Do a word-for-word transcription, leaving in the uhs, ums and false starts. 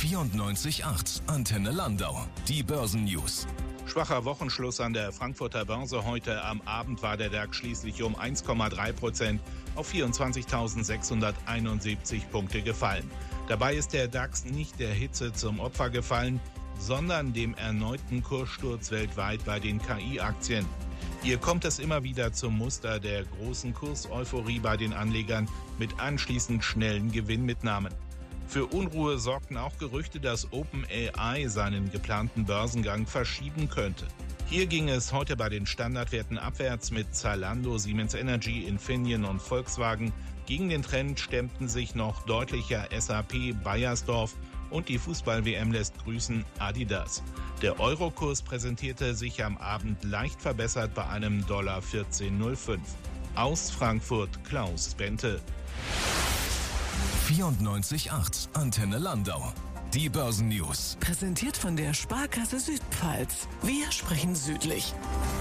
vierundneunzig Komma acht Antenne Landau. Die Börsennews. Schwacher Wochenschluss an der Frankfurter Börse heute. Am Abend war der DAX schließlich um eins Komma drei Prozent auf vierundzwanzigtausendsechshunderteinundsiebzig Punkte gefallen. Dabei ist der DAX nicht der Hitze zum Opfer gefallen, sondern dem erneuten Kurssturz weltweit bei den K I-Aktien. Hier kommt es immer wieder zum Muster der großen Kurseuphorie bei den Anlegern mit anschließend schnellen Gewinnmitnahmen. Für Unruhe sorgten auch Gerüchte, dass OpenAI seinen geplanten Börsengang verschieben könnte. Hier ging es heute bei den Standardwerten abwärts mit Zalando, Siemens Energy, Infineon und Volkswagen. Gegen den Trend stemmten sich noch deutlicher S A P, Bayersdorf und die Fußball-W M lässt grüßen Adidas. Der Eurokurs präsentierte sich am Abend leicht verbessert bei einem Dollar vierzehn Komma null fünf. Aus Frankfurt Klaus Bente. vierundneunzig Komma acht Antenne Landau. Die Börsennews. Präsentiert von der Sparkasse Südpfalz. Wir sprechen südlich.